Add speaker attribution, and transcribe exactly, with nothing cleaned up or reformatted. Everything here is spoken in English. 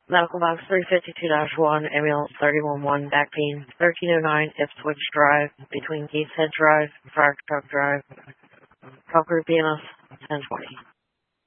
Speaker 1: Medical box three fifty-two dash one, ambulance thirty eleven, back pain, thirteen oh nine Ipswich Drive, between Gateshead Drive and Fire Truck Drive. Call group E M S ten twenty.